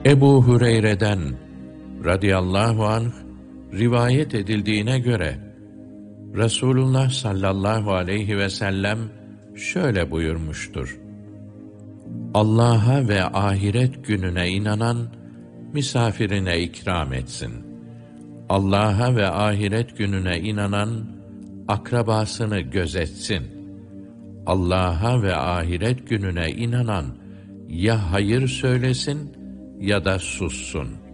Ebu Hureyre'den radıyallahu anh rivayet edildiğine göre Resulullah sallallahu aleyhi ve sellem şöyle buyurmuştur: Allah'a ve ahiret gününe inanan misafirine ikram etsin. Allah'a ve ahiret gününe inanan akrabasını gözetsin. Allah'a ve ahiret gününe inanan ya hayır söylesin ya da sussun.